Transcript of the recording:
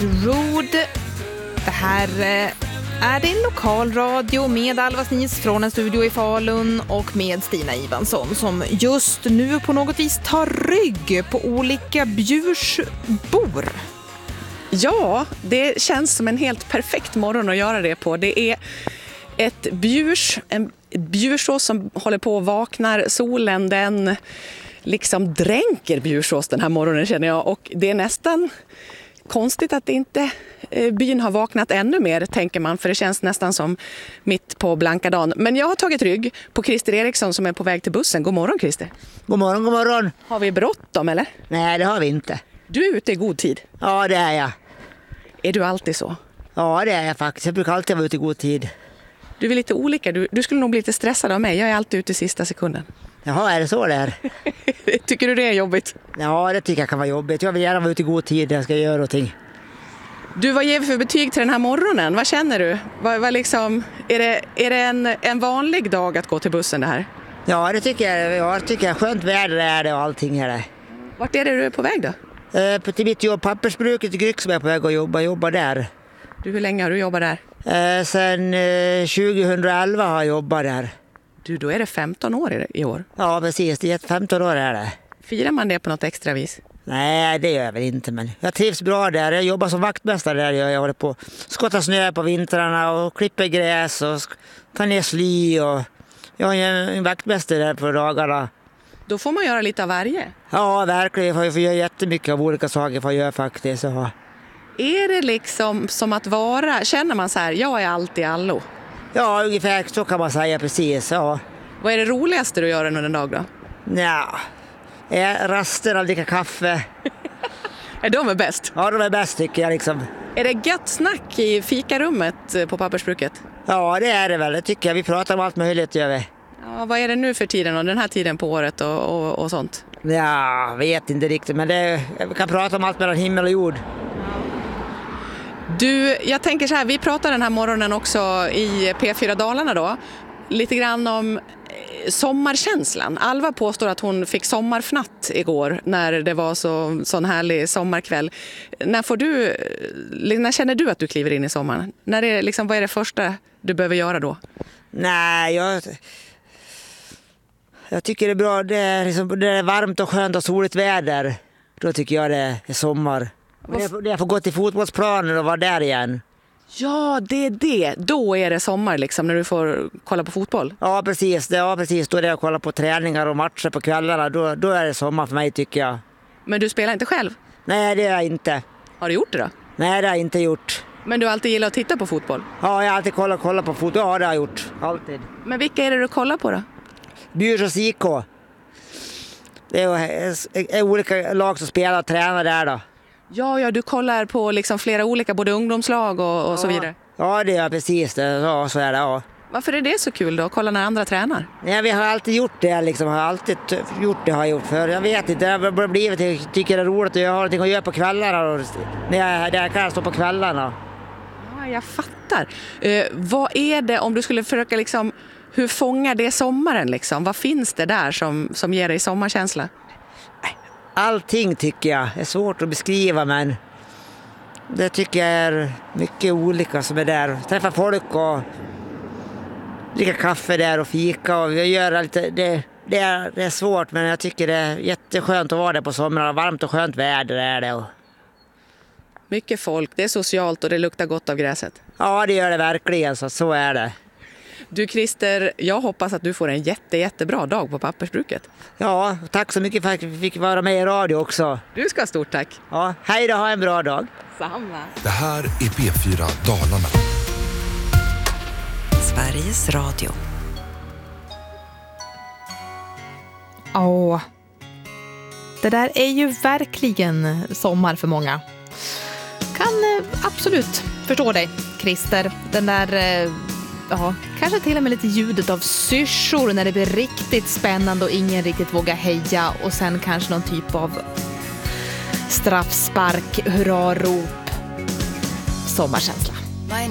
Road. Det här är din lokalradio med Alva Snis från en studio i Falun och med Stina Ivansson som just nu på något vis tar rygg på olika bjursbor. Ja, det känns som en helt perfekt morgon att göra det på. Det är en bjursås som håller på att vaknar. Solen den liksom dränker bjursås den här morgonen känner jag. Och det är nästan konstigt att inte byn har vaknat ännu mer tänker man. För det känns nästan som mitt på blanka dagen. Men jag har tagit rygg på Christer Eriksson som är på väg till bussen. God morgon Christer. God morgon, god morgon. Har vi bråttom eller? Nej, det har vi inte. Du är ute i god tid. Ja, det är jag. Är du alltid så? Ja, det är jag faktiskt. Jag brukar alltid vara ute i god tid. Du är lite olika. Du skulle nog bli lite stressad av mig. Jag är alltid ute i sista sekunden. Jaha, är det så det är? Tycker du det är jobbigt? Ja, det tycker jag kan vara jobbigt. Jag vill gärna vara ute i god tid när jag ska göra någonting. Du, vad ger vi för betyg till den här morgonen? Vad känner du? Vad liksom, är det en vanlig dag att gå till bussen det här? Ja, det tycker jag. Jag tycker skönt väder är det och allting är det. Vart är det du är på väg då? Till mitt jobb, pappersbruket i Gryck som jag är på väg att jobba där. Du, hur länge har du jobbat där? Sen 2011 har jag jobbat där. Du, då är det 15 år i år. Ja, precis. Det är 15 år är det. Firar man det på något extra vis? Nej, det gör jag väl inte, men jag trivs bra där. Jag jobbar som vaktmästare där. Jag håller på att skotta snö på vintrarna och klipper gräs och tar ner sly. Och jag är en vaktmästare där på dagarna. Då får man göra lite av varje. Ja, verkligen. Jag får göra jättemycket av olika saker för att göra faktiskt. Så. Är det liksom som att vara, känner man så här, jag är alltid allo? Ja, ungefär så kan man säga precis. Ja. Vad är det roligaste du gör under en dag då? Ja, raster och dricka kaffe. Är de bäst? Ja, de är bäst tycker jag liksom. Är det gött snack i fikarummet på pappersbruket? Ja, det är det väl. Det tycker jag. Vi pratar om allt möjligt, gör vi. Ja, vad är det nu för tiden och den här tiden på året och sånt? Ja, vet inte riktigt, men vi kan prata om allt mellan himmel och jord. Du, jag tänker så här, vi pratar den här morgonen också i P4 Dalarna då. Lite grann om sommarkänslan. Alva påstår att hon fick sommarfnatt igår när det var sån härlig sommarkväll. När känner du att du kliver in i sommaren? Vad är det första du behöver göra då? Nej, jag tycker det är bra. Det är varmt och skönt och soligt väder. Då tycker jag det är sommar. När jag får gå till fotbollsplanen och vara där igen. Ja, det är det. Då är det sommar liksom, när du får kolla på fotboll. Ja, precis. Då är det att kolla på träningar och matcher på kvällarna. Då är det sommar för mig tycker jag. Men du spelar inte själv? Nej, det har jag inte. Har du gjort det då? Nej, det har jag inte gjort. Men du har alltid gillat att titta på fotboll? Ja, jag har alltid kollat på fotboll. Ja, det har jag gjort. Alltid. Men vilka är det du kollar på då? Bjursås IK. Det är olika lag som spelar och tränar där då. Ja, du kollar på liksom flera olika, både ungdomslag och så vidare. Ja, det är precis det. Ja, så är det, ja. Varför är det så kul då, att kolla när andra tränar? Nej, vi har alltid gjort det liksom. Har jag gjort för. Jag vet inte, det har blivit, jag tycker det är roligt. Jag har någonting att göra på kvällarna. När jag kan stå på kvällarna. Ja, jag fattar. Vad är det, om du skulle försöka liksom, hur fångar det sommaren liksom? Vad finns det där som ger dig sommarkänsla? Allting tycker jag är svårt att beskriva, men det tycker jag är mycket olika som är där. Träffa folk och dricka kaffe där och fika och göra lite. Det är svårt, men jag tycker det är jätteskönt att vara där på sommaren. Varmt och skönt väder är det. Mycket folk, det är socialt och det luktar gott av gräset. Ja, det gör det verkligen, så är det. Du Christer, jag hoppas att du får en jättebra dag på pappersbruket. Ja, tack så mycket för att vi fick vara med i radio också. Du ska ha stort tack. Ja, hej då, ha en bra dag. Samma. Det här är P4 Dalarna. Sveriges Radio. Ja, det där är ju verkligen sommar för många. Kan absolut förstå dig, Christer. Den där, kanske till och med lite ljudet av syrsor när det blir riktigt spännande och ingen riktigt vågar heja. Och sen kanske någon typ av straffspark, hurrarop, sommarkänsla.